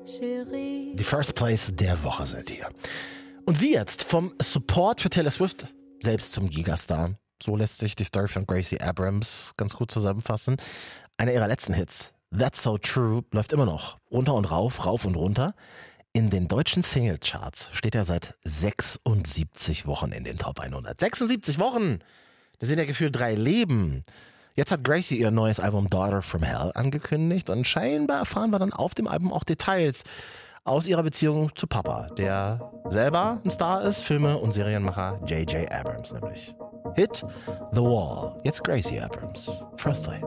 Die First Place der Woche sind hier. Und sie jetzt vom Support für Taylor Swift selbst zum Gigastar. So lässt sich die Story von Gracie Abrams ganz gut zusammenfassen. Einer ihrer letzten Hits, That's So True, läuft immer noch runter und rauf, rauf und runter. In den deutschen Singlecharts steht er seit 76 Wochen in den Top 100. 76 Wochen! Das sind ja gefühlt 3 Leben. Jetzt hat Gracie ihr neues Album Daughter from Hell angekündigt und scheinbar erfahren wir dann auf dem Album auch Details aus ihrer Beziehung zu Papa, der selber ein Star ist, Filme- und Serienmacher J.J. Abrams nämlich. Hit The Wall. Jetzt Gracie Abrams. First Play.